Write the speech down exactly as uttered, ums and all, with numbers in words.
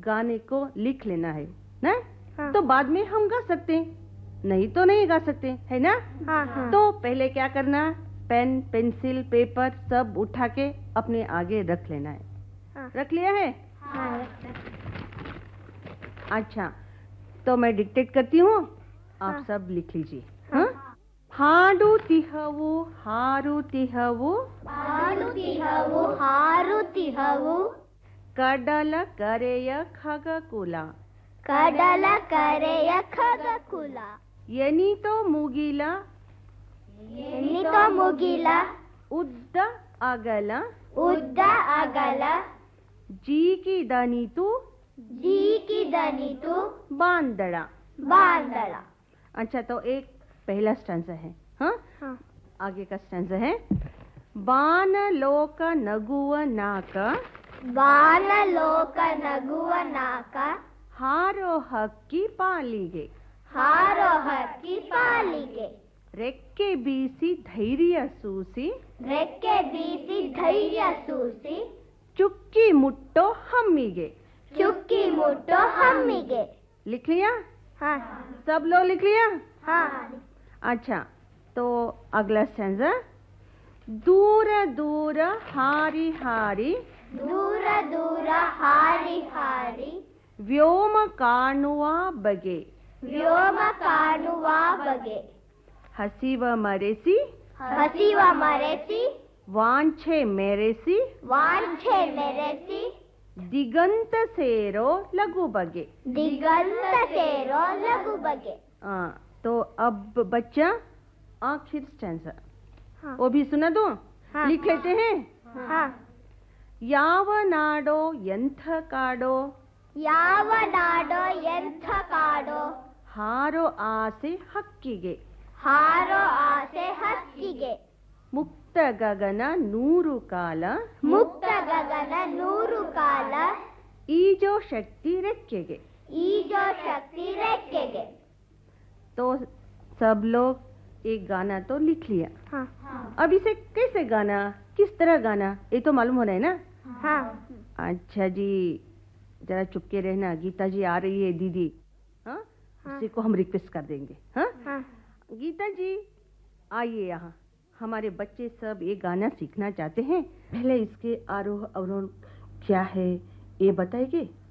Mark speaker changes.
Speaker 1: गाने को लिख लेना है ना। हाँ। तो बाद में हम गा सकते हैं, नहीं तो नहीं गा सकते, है ना। हाँ, हाँ। तो पहले क्या करना, पेन पेंसिल पेपर सब उठा के अपने आगे रख लेना है। हाँ। रख लिया है। हाँ। अच्छा, तो मैं डिक्टेट करती हूँ, आप हाँ। सब लिख लीजिए। हाँ। ಹಾಡುತ್ತಿಹವು ಹಾರುತ್ತಿಹವು
Speaker 2: ಹಾಡುತ್ತಿಹವು ಹಾರುತ್ತಿಹವು
Speaker 1: ಕಡಲ ಕರೆಯ ಖಗಕುಲ
Speaker 2: ಕಡಲ ಕರೆಯ ಖಗಕುಲ
Speaker 1: ಎನಿತೋ ಮುಗಿಲ
Speaker 2: ಎನಿತೋ ಮುಗಿಲ
Speaker 1: ಉದ್ದ ಅಗಲ
Speaker 2: ಉದ್ದ ಅಗಲ
Speaker 1: ಜೀಕಿದನಿತು
Speaker 2: ಜೀಕಿದನಿತು
Speaker 1: ಬಾಂದಳ
Speaker 2: ಬಾಂದಳ।
Speaker 1: अच्छा, तो एक पहला स्टैंजा है। हाँ? हाँ। आगे का स्टैंजा है, बान लोक नगुव नाक
Speaker 2: ಬಾನ ಲೋಕ ನಗುವ ನಾಕ
Speaker 1: ಹಾರೋ ಹಕ್ಕಿ ಪಾಲಿಗೆ
Speaker 2: ಹಾರೋ ಹಕ್ಕಿ ಪಾಲಿಗೆ
Speaker 1: ರೆಕ್ಕೆ ಬೀಸಿ ಧೈರ್ಯ ಸೂಸಿ
Speaker 2: ರೆಕ್ಕೆ ಬೀಸಿ ಧೈರ್ಯ ಸೂಸಿ
Speaker 1: ಚುಕ್ಕಿ ಮುಟ್ಟೋ ಹಮ್ಮಿಗೆ
Speaker 2: ಚುಕ್ಕಿ ಮುಟ್ಟೋ ಹಮ್ಮಿಗೆ।
Speaker 1: लिख लिया?
Speaker 2: हाँ।
Speaker 1: सब लोग लिख लिया?
Speaker 2: हाँ।
Speaker 1: अच्छा, तो अगला स्टैंजा, दूर दूर हारी हारी
Speaker 2: ದೂರ ದೂರ ಹಾರಿ ಹಾರಿ
Speaker 1: ವ್ಯೋಮ ಕಾಣುವ ಬಗೆ
Speaker 2: ವ್ಯೋಮ ಕಾಣುವ ಬಗೆ
Speaker 1: ಹಸಿವ ಮರೆಸಿ
Speaker 2: ಹಸಿವ ಮರೆಸಿ
Speaker 1: ವಾಂಛೆ ಮೆರೆಸಿ
Speaker 2: ವಾಂಛೆ ಮೆರೆಸಿ
Speaker 1: ದಿಗಂತ ಸೇರೋ ಲಘು ಬಗೆ
Speaker 2: ದಿಗಂತ ಸೇರೋ ಲಘು ಬಗೆ।
Speaker 1: हाँ, तो अब बच्चा आखिर स्टैंजा।
Speaker 2: हाँ।
Speaker 1: वो भी सुना दो। हाँ। लिख लेते हैं।
Speaker 2: हाँ।
Speaker 1: ಯಾವ ನಾಡೋ ಎಂಥ ಕಾಡೋ
Speaker 2: ಯಾವ ನಾಡೋ ಎಂಥ ಕಾಡೋ
Speaker 1: ಹಾರೋ ಆಸೆ ಹಕ್ಕಿಗೆ
Speaker 2: ಹಾರೋ ಆಸೆ ಹಕ್ಕಿಗೆ
Speaker 1: ಮುಕ್ತ ಗಗನ ನೂರು ಕಾಲ
Speaker 2: ಮುಕ್ತ ಗಗನ ನೂರು ಕಾಲ
Speaker 1: ಈಜೋ ಶಕ್ತಿ ರೆಕ್ಕೆಗೆ
Speaker 2: ಈಜೋ ಶಕ್ತಿ ರೆಕ್ಕೆಗೆ।
Speaker 1: तो सब लोग एक गाना तो लिख लिया।
Speaker 2: हाँ।
Speaker 1: अब इसे कैसे गाना, किस तरह गाना, ये तो मालूम होना है ना।
Speaker 2: हाँ।
Speaker 1: अच्छा जी, जरा चुपके रहना, गीता जी आ रही है दीदी। हाँ,
Speaker 2: हाँ।
Speaker 1: उसी को हम रिक्वेस्ट कर देंगे। हाँ?
Speaker 2: हाँ।
Speaker 1: गीता जी आइए यहाँ, हमारे बच्चे सब ये गाना सीखना चाहते हैं, पहले इसके आरोह अवरोह क्या है ये बताएंगे।